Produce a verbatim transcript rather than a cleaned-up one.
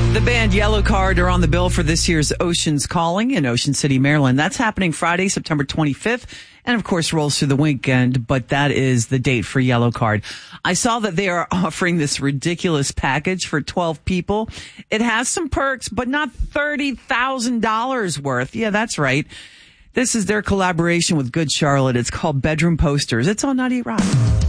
The band Yellow Card are on the bill for this year's Ocean's Calling in Ocean City, Maryland. That's happening Friday, September twenty-fifth, and of course rolls through the weekend, but that is the date for Yellow Card. I saw that they are offering this ridiculous package for twelve people. It has some perks, but not thirty thousand dollars worth. Yeah, that's right. This is their collaboration with Good Charlotte. It's called Bedroom Posters. It's on ninety-eight Rock.